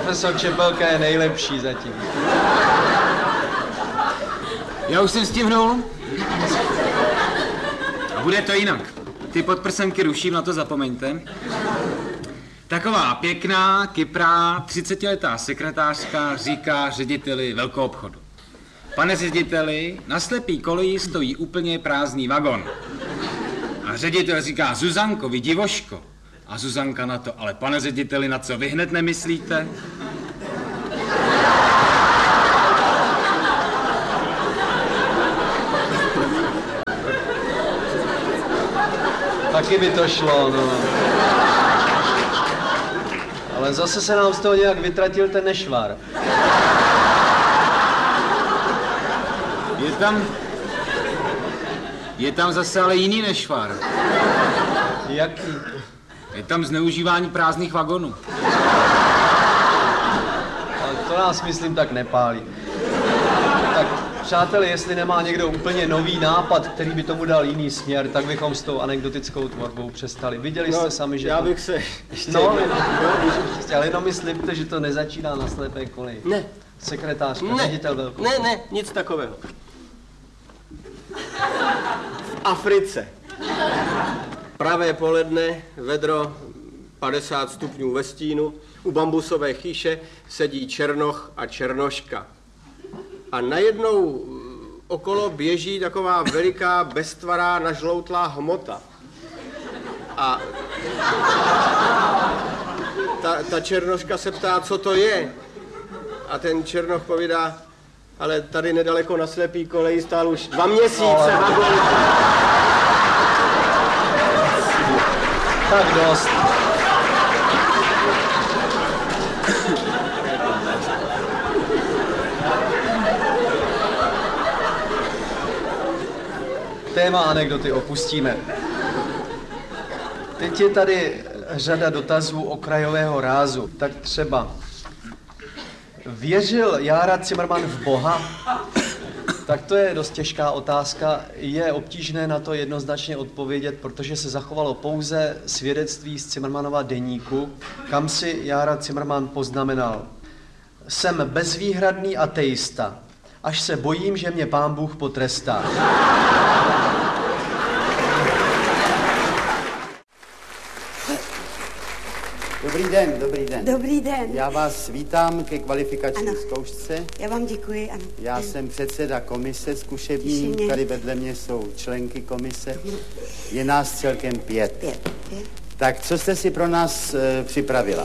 Profesor Čepelka je nejlepší zatím. Já už jsem stihnul. A bude to jinak. Ty podprsenky ruším, na to zapomeňte. Taková pěkná, kyprá, 30letá sekretářka říká řediteli velkoobchodu. Pane řediteli, na slepý koleji stojí úplně prázdný vagon. A ředitel říká, Zuzanko, vy divoško. A Zuzanka na to, ale pane řediteli, na co vy hned nemyslíte? Taky by to šlo, no. Ale zase se nám z toho nějak vytratil ten nešvar. Je tam zase ale jiný nešvar. Jaký? Je tam zneužívání prázdných vagonů. Ale to nás, myslím, tak nepálí. Tak, přátelé, jestli nemá někdo úplně nový nápad, který by tomu dal jiný směr, tak bychom s tou anekdotickou tvorbou přestali. Viděli jste sami, že... Já bych se ještě... No, ale jenom mi slibte, že to nezačíná na slepé koleji. Ne. Sekretářka, ředitel velkou. Ne, nic takového. V Africe. Pravé poledne, vedro 50 stupňů ve stínu, u bambusové chýše sedí černoch a černoška. A najednou okolo běží taková veliká, beztvará, nažloutlá hmota. A ta černoška se ptá, co to je. A ten černoch povídá, ale tady nedaleko na slepý koleji stál už 2 měsíce vagon. Tak dost. Téma anekdoty opustíme. Teď je tady řada dotazů okrajového rázu. Tak třeba, věřil Jára Cimrman v Boha? Tak to je dost těžká otázka. Je obtížné na to jednoznačně odpovědět, protože se zachovalo pouze svědectví z Cimrmanova deníku, kam si Jára Cimrman poznamenal: jsem bezvýhradný ateista, až se bojím, že mě Pán Bůh potrestá. Dobrý den, dobrý den. Dobrý den. Já vás vítám ke kvalifikační zkoušce. Já vám děkuji, ano. Já jsem předseda komise zkušební, tady vedle mě jsou členky komise. Je nás celkem 5. Tak co jste si pro nás připravila?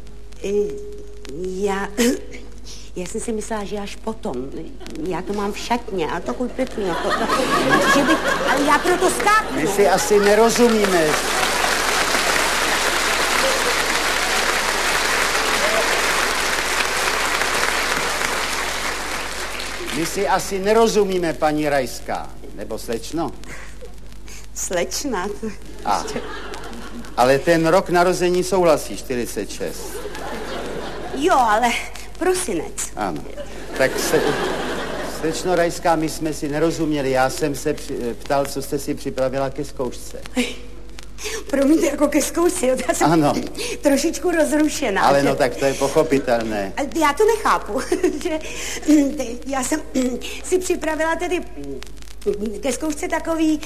Já jsem si myslela, že až potom. Já to mám v šatně, ale takový pěkný. Ale já proto skáknu. My si asi nerozumíme. My si asi nerozumíme, paní Rajská. Nebo slečno? Slečna. Ale ten rok narození souhlasí, 46. Jo, ale prosinec. Ano. Tak slečno Rajská, my jsme si nerozuměli. Já jsem se ptal, co jste si připravila ke zkoušce. Promiňte, jako ke zkoušce, já jsem ano. Trošičku rozrušená. Ale no, tak to je pochopitelné. Já to nechápu, že já jsem si připravila tedy ke zkoušce takový...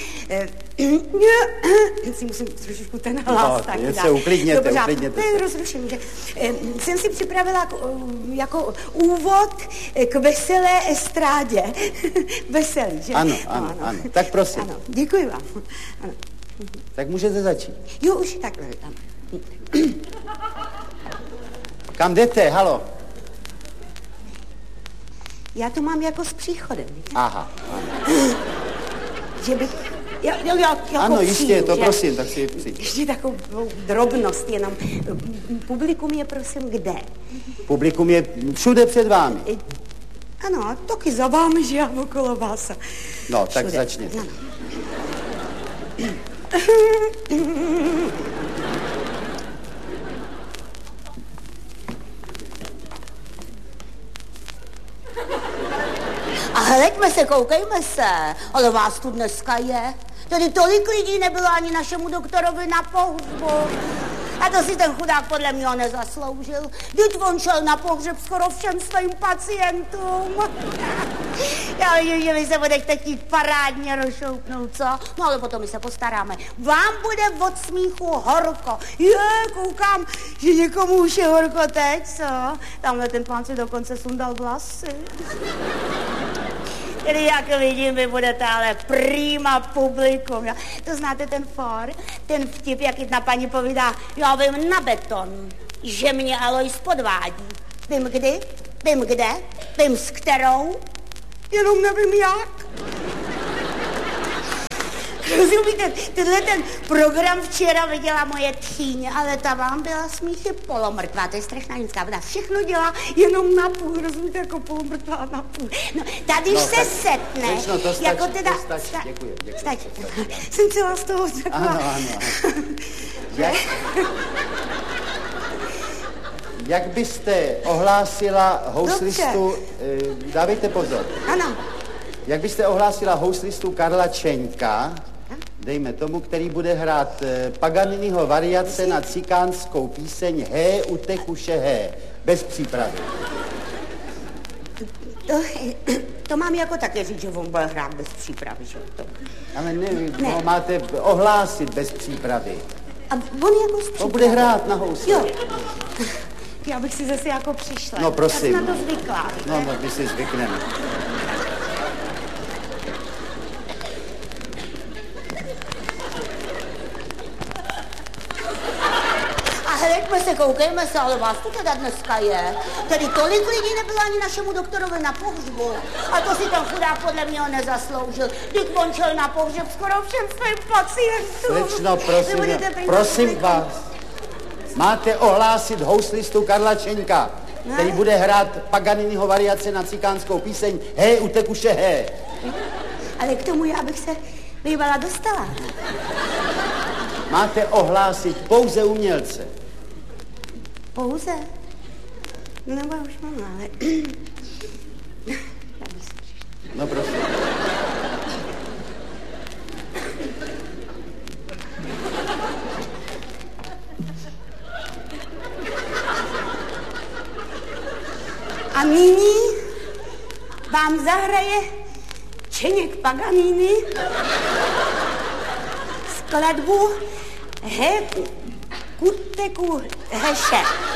si musím trošičku ten hlas tak dát. Se uklidněte, Dobře, uklidněte to je rozrušení, že jsem si připravila jako úvod k veselé estrádě. Veselý, že? Ano. Tak prosím. Ano, děkuji vám. Ano. Tak můžete začít. Jo, už takhle. Kam jdete, halo? Já to mám jako s příchodem. Aha. Že bych... Jako ano, jistě, to že? Prosím, tak si přijď. Ještě takovou drobnost jenom. Publikum je prosím kde? Publikum je všude před vámi. Ano, taky za vámi, že já okolo vás. No, tak začněte. No. A hleďme se, koukejme se, ale vás tu dneska je. Tady tolik lidí nebylo ani našemu doktorovi na pohřbu. A to si ten chudák podle mě nezasloužil. Vždyť on šel na pohřeb skoro všem svým pacientům. Já vidím, že vy se budete chtít parádně rozšoupnout, co? No ale potom my se postaráme. Vám bude od smíchu horko. Koukám, že někomu už je horko teď, co? Tamhle ten pán si dokonce sundal vlasy. Tedy jak vidím, vy budete ale prima publikum. Jo? To znáte ten ten vtip, jak jedna paní povídá, já vím na beton, že mě Alois podvádí. Vím kdy, vím kde, vím s kterou, jenom nevím jak. Rozumíte, tenhle ten program včera viděla moje tchýně, ale ta vám byla smíchy polomrtvá, to je strašná ženská, ona všechno dělá jenom na půl, rozumíte, jako polomrtvá na půl. No, tady se setne, to stačí, jako teda... To stačí, děkuji. Stačí. Jsem celá z toho řekla. Ano. Jak byste ohlásila houslistu, dávejte pozor. Ano. Jak byste ohlásila houslistu Karla Čeňka, dejme tomu, který bude hrát Paganiniho variace na cikánskou píseň Hé, utekuše hé, bez přípravy. To mám jako také říct, že on bude hrát bez přípravy, že to? Ale ne. Ho máte ohlásit bez přípravy. A on jako s přípravou. On bude hrát na housli. Jo. Já bych si zase jako přišla. No prosím. Já jsem na to zvyklá. No, my si zvykneme. Hleďme se, koukejme se, ale vás to teda dneska je. Tedy tolik lidí nebylo ani našemu doktorovi na pohřbu. A to si ten chudák podle mě nezasloužil. Když on šel na pohřeb skoro všem svým pacientům. Slečno, prosím vás. Máte ohlásit houslistu Karla Čeňka, který bude hrát Paganiniho variace na cikánskou píseň Hé, utekuše hé. Ale k tomu já bych se bývala dostala. Máte ohlásit pouze umělce. Pouze? No nebo už mám, ale... No prosím. A nyní vám zahraje Čeněk Paganini skladbu Hé, kuteku heše.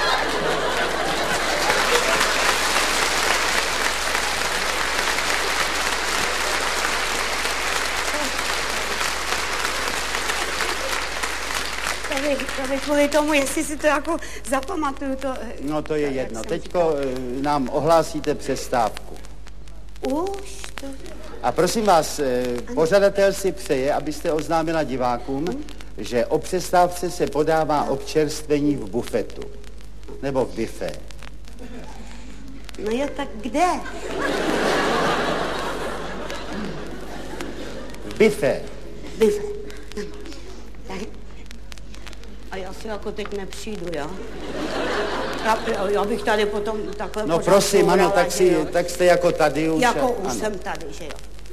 To bych kvůli tomu, jestli si to jako zapamatuju, to... No to je jedno. Teďko nám ohlásíte přestávku. Už to... A prosím vás, pořadatel si přeje, abyste oznámila divákům, že o přestávce se podává občerstvení v bufetu. Nebo v bifé. No jo, tak kde? V bifé. Bifé. Tak. A já si jako teď nepřijdu, jo? Já bych tady potom takhle... No prosím, ano, tak jste jako tady už. Jako už jsem tady, že jo?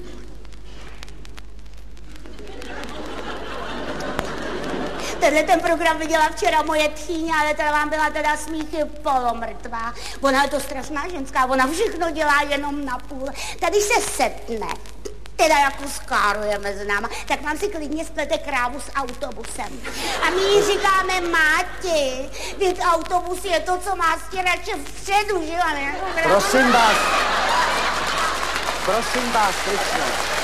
Tenhle ten program viděla včera moje tchýně, ale teda vám byla teda smíchy polomrtvá. Ona je to strašná ženská, ona všechno dělá jenom na půl. Tady se setne, teda jako skáruje mezi náma, tak vám si klidně splete krávu s autobusem. A my jí říkáme Máti, vždyť autobus je to, co má stěrače vpředu, že jo? Prosím vás, slyšno.